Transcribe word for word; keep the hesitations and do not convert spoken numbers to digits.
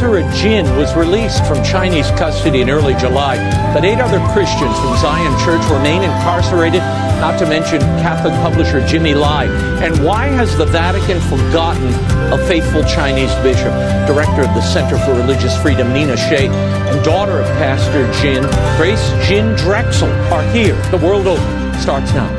Basira Jin was released from Chinese custody in early July, but eight other Christians from Zion Church remain incarcerated, not to mention Catholic publisher Jimmy Lai. And why has the Vatican forgotten a faithful Chinese bishop? Director of the Center for Religious Freedom, Nina Shea, and daughter of Pastor Jin, Grace Jin Drexel, are here. The World Open starts now.